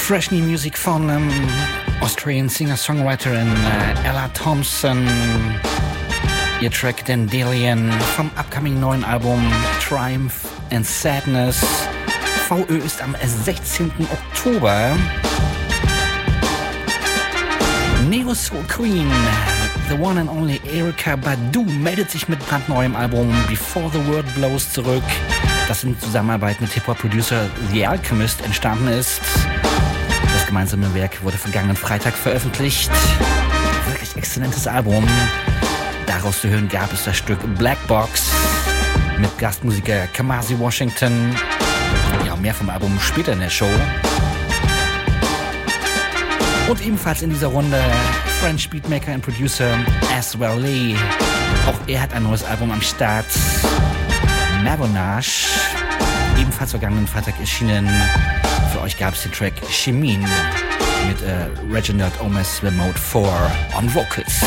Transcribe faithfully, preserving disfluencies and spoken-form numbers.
Fresh New Music von ähm, Australian Singer-Songwriterin äh, Ella Thompson. Ihr Track Dandelion vom upcoming neuen Album Triumph and Sadness. V Ö ist am sechzehnten Oktober. Neo Soul Queen, the one and only Erykah Badu, meldet sich mit brandneuem Album Before the World Blows zurück, das in Zusammenarbeit mit Hip-Hop-Producer The Alchemist entstanden ist. Das gemeinsame Werk wurde vergangenen Freitag veröffentlicht. Wirklich exzellentes Album. Daraus zu hören gab es das Stück Black Box mit Gastmusiker Kamasi Washington. Ja, mehr vom Album später in der Show. Und ebenfalls in dieser Runde French Beatmaker und Producer Aswell Lee. Auch er hat ein neues Album am Start. Mavonage. Ebenfalls vergangenen Freitag erschienen. Für euch gab es den Track Shimin mit äh, Reginald Omes Remote vier on Vocals.